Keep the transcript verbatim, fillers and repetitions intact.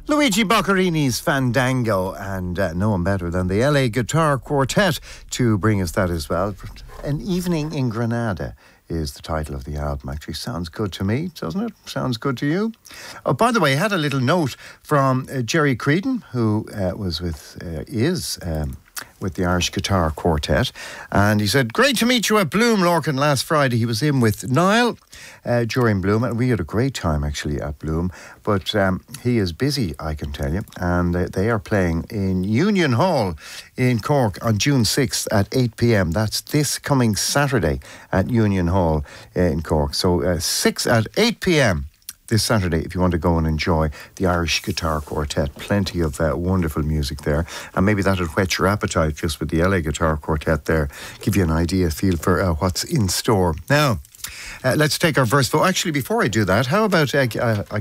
Luigi Boccarini's Fandango, and uh, no one better than the L A Guitar Quartet to bring us that as well. An Evening in Granada is the title of the album. Actually sounds good to me, doesn't it? Sounds good to you? Oh, by the way, I had a little note from uh, Jerry Creedon, who uh, was with, uh, is... Um, with the Irish Guitar Quartet, and he said, great to meet you at Bloom, Lorcan, last Friday. He was in with Niall uh, during Bloom, and we had a great time actually at Bloom, but um, he is busy, I can tell you, and uh, they are playing in Union Hall in Cork on June sixth at eight p.m. That's this coming Saturday at Union Hall uh, in Cork. So uh, six at eight p.m. this Saturday, if you want to go and enjoy the Irish Guitar Quartet. Plenty of uh, wonderful music there. And maybe that'll whet your appetite just with the L A Guitar Quartet there. Give you an idea, feel for uh, what's in store. Now, uh, let's take our verse. But actually, before I do that, how about... Uh, uh,